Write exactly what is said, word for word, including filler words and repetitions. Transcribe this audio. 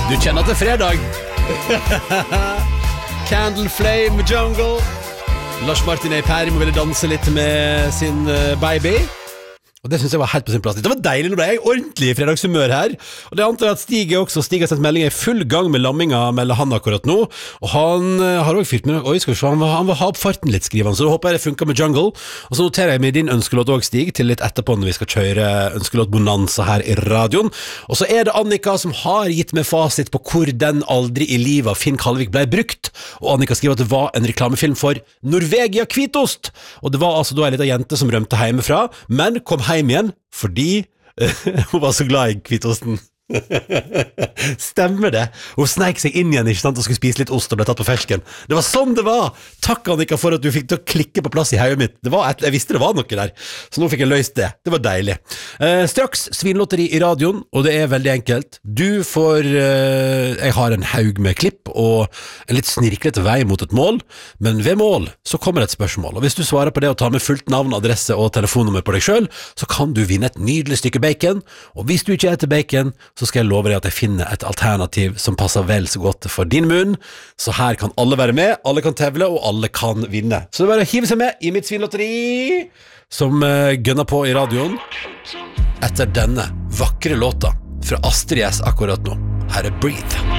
Du kjenner at det er fredag. Candle Flame Jungle. Lars Martin Eipermo ville danse litt med sin baby. Og det synes jeg var helt på sin plass. Det var deilig, nå ble jeg ordentlig i fredagshumør her. Og det antar jeg at Stig er også. Stig har sendt melding, er i full gang med lamminga, melder han akkurat nå. Og han har også fyrt med, oi, skal vi se, han vil, han vil ha opp farten litt, skriver han. Så da håper jeg det funker med Jungle. Og så noterer jeg med din ønskelåt også, Stig, til litt etterpå når vi skal kjøre ønskelåt Bonanza her i radioen. Og så er det Annika som har gitt meg fasit på hvor den aldri i livet av Finn Kalvik ble brukt. Og Annika skriver at det var en reklamefilm for Norvegia Kvitost. Og det var altså da en liten jente som rømte hjemmefra, men kom hjem igjen, fordi uh, hun var så glad i Kvitosten. Stemmer det? Hun sneik seg inn igjen, ikke sant, og skulle spise litt ost og ble tatt på fersken. Det var sånn det var. Takk Annika for at du fikk til å klikke på plass i hodet mitt. Det var et, jeg visste det var noe der, så nå fikk jeg løst det. Det var deilig. eh, Straks svinlotteri i radioen, og det er veldig enkelt. Du får eh, jeg har en haug med klipp og en litt snirklete vei mot et mål, men ved mål så kommer det et spørsmål. Og hvis du svarer på det og tar med fullt navn, adresse og telefonnummer på deg selv, så kan du vinne et nydelig stykke bacon. Og hvis du ikke heter bacon, så skal jeg love deg at jeg finner et alternativ som passer vel så godt for din munn. Så her kan alle være med, alle kan tevle, og alle kan vinne. Så det er bare å hive seg med i mitt svinlotteri, som uh, gønner på i radioen, etter denne vakre låta fra Astrid S akkurat nå. Her er Breathe.